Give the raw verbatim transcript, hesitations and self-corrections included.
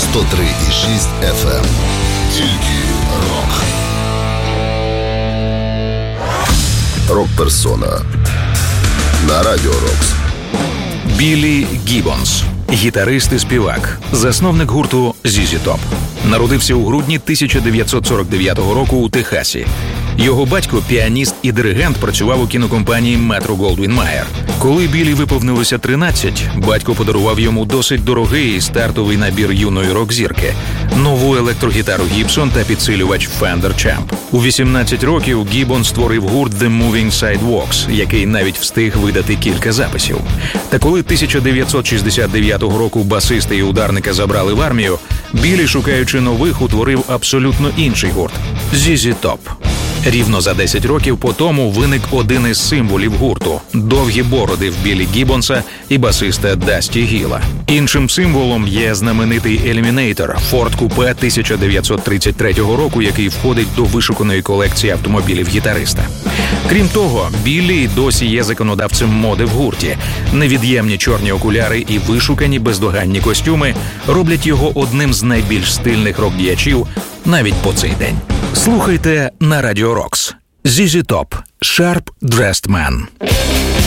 сто три і шість еф ем. Тільки рок. Рок-персона на Радіо Рокс. Біллі Гіббонс. Гітарист і співак. Засновник гурту зі зі Топ. Народився у грудні тисяча дев'ятсот сорок дев'ятого року у Техасі. Його батько, піаніст і диригент, працював у кінокомпанії Метро-Голдвін-Майер. Коли Біллі виповнилося тринадцять, батько подарував йому досить дорогий стартовий набір юної рок-зірки – нову електрогітару Гібсон та підсилювач Fender Champ. У вісімнадцять років Гіббон створив гурт The Moving Sidewalks, який навіть встиг видати кілька записів. Та коли тисяча дев'ятсот шістдесят дев'ятого року басиста і ударника забрали в армію, Біллі, шукаючи нових, утворив абсолютно інший гурт – зі зі Топ. Рівно за десять років по тому виник один із символів гурту – довгі бороди в Біллі Гіббонса і басиста Дасті Гіла. Іншим символом є знаменитий Eliminator – Форд-купе тисяча дев'ятсот тридцять третього року, який входить до вишуканої колекції автомобілів гітариста. Крім того, Біллі досі є законодавцем моди в гурті. Невід'ємні чорні окуляри і вишукані бездоганні костюми роблять його одним з найбільш стильних рок-діячів навіть по цей день. Слухайте на Радіо Рокс. зі зі Топ. Sharp Dressed Man.